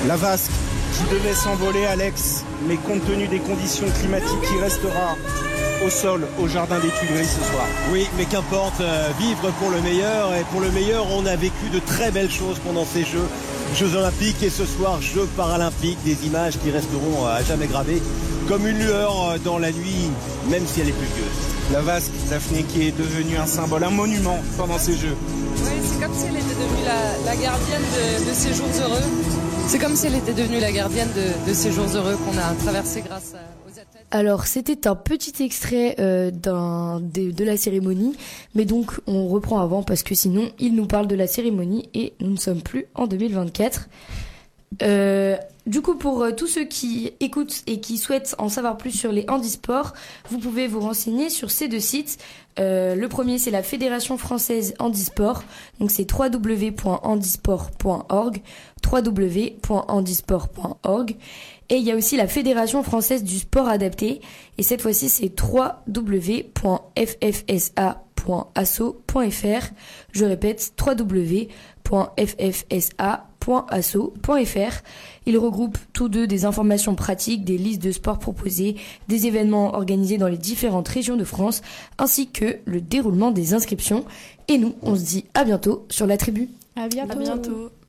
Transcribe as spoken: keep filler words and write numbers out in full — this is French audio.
La vasque qui devait s'envoler, Alex, mais compte tenu des conditions climatiques, il restera au sol, au jardin des Tuileries ce soir. Oui, mais qu'importe, euh, vivre pour le meilleur. Et pour le meilleur, on a vécu de très belles choses pendant ces Jeux. Jeux Olympiques et ce soir, Jeux Paralympiques. Des images qui resteront à jamais gravées comme une lueur dans la nuit, même si elle est pluvieuse. La vasque, Daphné, qui est devenue un symbole, un monument pendant ces Jeux. Oui, c'est comme si elle était devenue la, la gardienne de, de ces jours heureux. C'est comme si elle était devenue la gardienne de, de ces jours heureux qu'on a traversés grâce à, aux athlètes. Alors, c'était un petit extrait euh, d'un, de, de la cérémonie, mais donc on reprend avant parce que sinon, il nous parle de la cérémonie et nous ne sommes plus en deux mille vingt-quatre. Euh, du coup, pour euh, tous ceux qui écoutent et qui souhaitent en savoir plus sur les handisports, vous pouvez vous renseigner sur ces deux sites. Euh, le premier, c'est la Fédération Française Handisport, donc c'est w w w point handisport point org, w w w point handisport point org. Et il y a aussi la Fédération Française du Sport Adapté, et cette fois-ci, c'est w w w point f f s a point asso point f r. Je répète, w w w point f f s a point asso point f r. Ils regroupent tous deux des informations pratiques, des listes de sports proposés, des événements organisés dans les différentes régions de France, ainsi que le déroulement des inscriptions. Et nous, on se dit à bientôt sur la tribu. À bientôt. À bientôt.